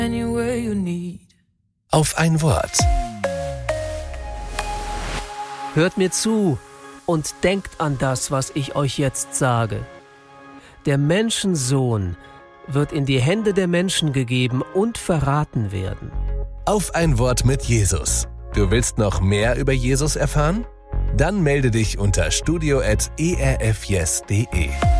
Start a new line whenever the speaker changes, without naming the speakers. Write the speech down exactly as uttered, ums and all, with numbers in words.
Auf ein Wort.
Hört mir zu und denkt an das, was ich euch jetzt sage. Der Menschensohn wird in die Hände der Menschen gegeben und verraten werden.
Auf ein Wort mit Jesus. Du willst noch mehr über Jesus erfahren? Dann melde dich unter studio at e r f yes punkt de.